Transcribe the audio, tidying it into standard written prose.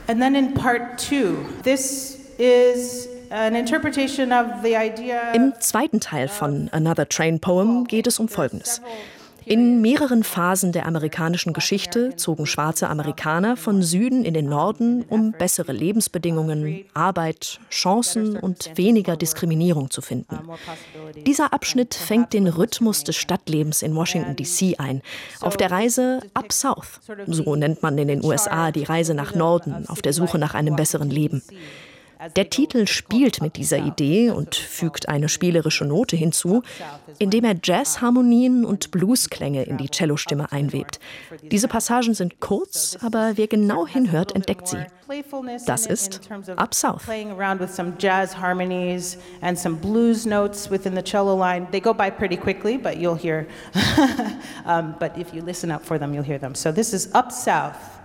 And then in part 2, this is an interpretation of the idea. Im zweiten Teil von Another Train Poem geht es um Folgendes. In mehreren Phasen der amerikanischen Geschichte zogen schwarze Amerikaner von Süden in den Norden, um bessere Lebensbedingungen, Arbeit, Chancen und weniger Diskriminierung zu finden. Dieser Abschnitt fängt den Rhythmus des Stadtlebens in Washington D.C. ein, auf der Reise Up South. So nennt man in den USA die Reise nach Norden, auf der Suche nach einem besseren Leben. Der Titel spielt mit dieser Idee und fügt eine spielerische Note hinzu, indem er Jazzharmonien und Bluesklänge in die Cellostimme einwebt. Diese Passagen sind kurz, aber wer genau hinhört, entdeckt sie. Das ist Up South. Playing around with some jazz harmonies and some blues notes within the cello line. They go by pretty quickly, but you'll hear. But if you listen up for them, you'll hear them. So this is Up South.